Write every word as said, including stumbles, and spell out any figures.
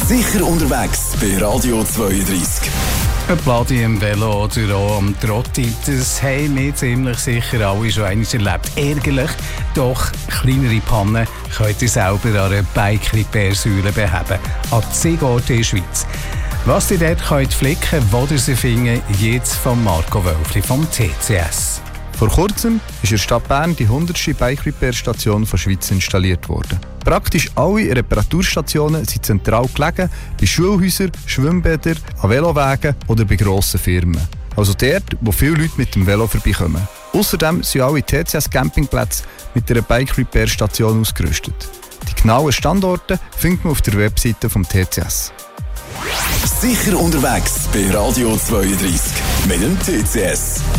Sicher unterwegs bei Radio zweiunddreissig. Ein Pladi im Velo oder auch am Trotti, das haben wir ziemlich sicher alle schon einmal erlebt. Ärgerlich, doch kleinere Pannen könnt ihr selber an einer Bike-Repair-Säule beheben. An zig Orten in der Schweiz. Was ihr dort könnt flicken, wo ihr sie finden, jetzt von Marco Wölfli vom T C S. Vor kurzem ist in der Stadt Bern die hundertste Bike-Repair-Station der Schweiz installiert worden. Praktisch alle Reparaturstationen sind zentral gelegen, bei Schulhäusern, Schwimmbädern, an Velowegen oder bei grossen Firmen. Also dort, wo viele Leute mit dem Velo vorbeikommen. Außerdem sind alle T C S-Campingplätze mit einer Bike-Repair-Station ausgerüstet. Die genauen Standorte findet man auf der Webseite vom T C S. Sicher unterwegs bei Radio zweiunddreissig mit dem T C S.